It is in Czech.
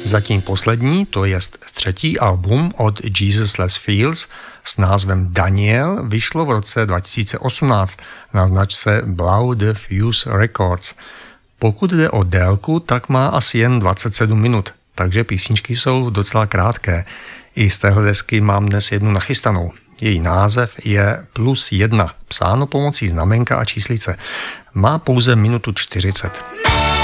Zatím poslední, to je třetí album od Jesus Les Feels s názvem Daniel, vyšlo v roce 2018 na značce Blau de Fuse Records. Pokud jde o délku, tak má asi jen 27 minut, takže písničky jsou docela krátké. I z téhle desky mám dnes jednu nachystanou. Její název je +1, psáno pomocí znamenka a číslice. Má pouze minutu 40.